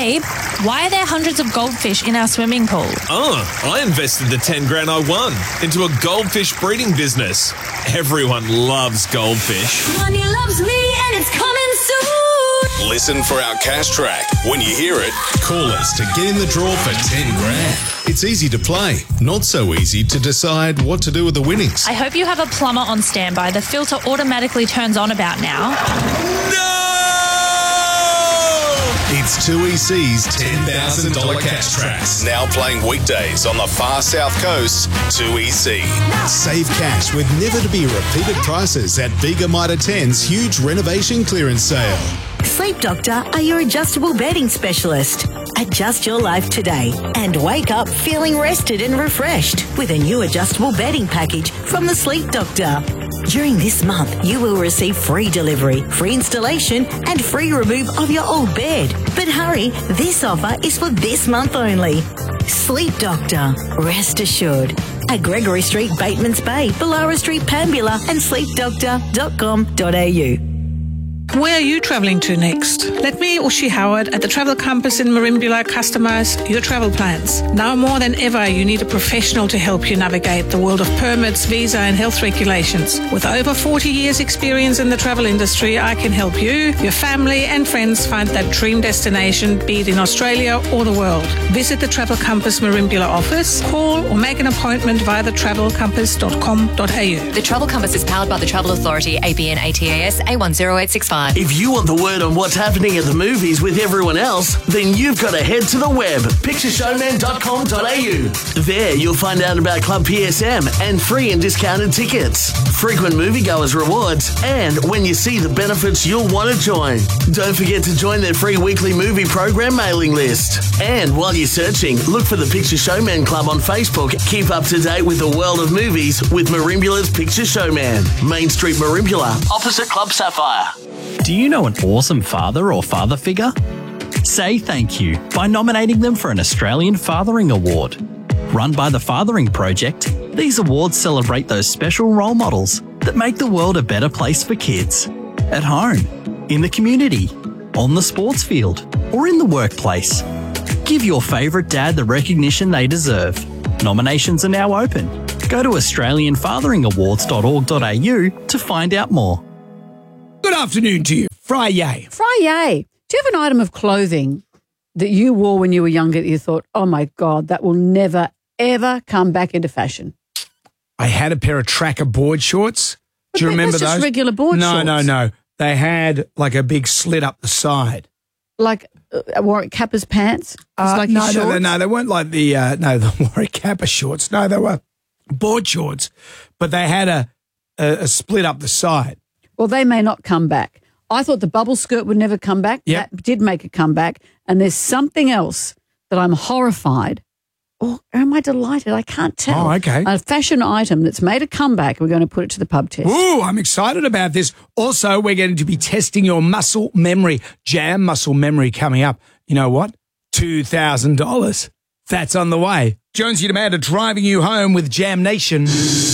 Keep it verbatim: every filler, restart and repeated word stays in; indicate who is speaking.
Speaker 1: Babe, why are there hundreds of goldfish in our swimming pool?
Speaker 2: Oh, I invested the ten grand I won into a goldfish breeding business. Everyone loves goldfish.
Speaker 3: Money loves me and it's coming soon.
Speaker 4: Listen for our cash track. When you hear it, call us to get in the draw for ten grand. It's easy to play, not so easy to decide what to do with the winnings.
Speaker 1: I hope you have a plumber on standby. The filter automatically turns on about now.
Speaker 2: No!
Speaker 4: It's two E C's ten thousand dollars cash tracks. Now playing weekdays on the far south coast, two E C. Save cash with never-to-be-repeated prices at Bega Mitre ten's huge renovation clearance sale.
Speaker 5: Sleep Doctor are your adjustable bedding specialist. Adjust your life today and wake up feeling rested and refreshed with a new adjustable bedding package from the Sleep Doctor. During this month, you will receive free delivery, free installation and free remove of your old bed. But hurry, this offer is for this month only. Sleep Doctor, rest assured. At Gregory Street, Batemans Bay, Ballara Street, Pambula and sleep doctor dot com dot a u.
Speaker 6: Where are you travelling to next? Let me, Ushi Howard, at the Travel Compass in Merimbula customise your travel plans. Now more than ever, you need a professional to help you navigate the world of permits, visa and health regulations. With over forty years experience in the travel industry, I can help you, your family and friends find that dream destination, be it in Australia or the world. Visit the Travel Compass Merimbula office, call or make an appointment via the travel compass dot com dot a u.
Speaker 7: The Travel Compass is powered by the Travel Authority, A B N A T A S A one zero eight six five.
Speaker 8: If you want the word on what's happening at the movies with everyone else, then you've got to head to the web, picture showman dot com dot a u. There you'll find out about Club P S M and free and discounted tickets, frequent moviegoers rewards, and when you see the benefits you'll want to join. Don't forget to join their free weekly movie program mailing list. And while you're searching, look for the Picture Showman Club on Facebook. Keep up to date with the world of movies with Merimbula's Picture Showman. Main Street Merimbula, opposite Club Sapphire.
Speaker 9: Do you know an awesome father or father figure? Say thank you by nominating them for an Australian Fathering Award. Run by the Fathering Project, these awards celebrate those special role models that make the world a better place for kids. At home, in the community, on the sports field, or in the workplace. Give your favourite dad the recognition they deserve. Nominations are now open. Go to australian fathering awards dot org dot a u to find out more.
Speaker 10: Good afternoon to you. Friday.
Speaker 11: Friday. Do you have an item of clothing that you wore when you were younger that you thought, oh, my God, that will never, ever come back into fashion?
Speaker 10: I had a pair of tracker board shorts.
Speaker 11: But
Speaker 10: Do you remember
Speaker 11: that's
Speaker 10: those?
Speaker 11: just regular board
Speaker 10: no,
Speaker 11: shorts.
Speaker 10: No, no, no. They had like a big slit up the side.
Speaker 11: Like uh, Warwick Kappa's pants? It's
Speaker 10: Uh,
Speaker 11: like
Speaker 10: no,
Speaker 11: his
Speaker 10: no, no,
Speaker 11: shorts?
Speaker 10: no. They weren't like the, uh, no, the Warwick Kappa shorts. No, they were board shorts, but they had a, a, a split up the side.
Speaker 11: Well, they may not come back. I thought the bubble skirt would never come back.
Speaker 10: Yep.
Speaker 11: That did make a comeback. And there's something else that I'm horrified. Or am I delighted? I can't tell.
Speaker 10: Oh, okay.
Speaker 11: A fashion item that's made a comeback. We're going to put it to the pub test.
Speaker 10: Ooh, I'm excited about this. Also, we're going to be testing your muscle memory. Jam muscle memory coming up. You know what? two thousand dollars. That's on the way. Jonesy Demand driving you home with Jam Nation.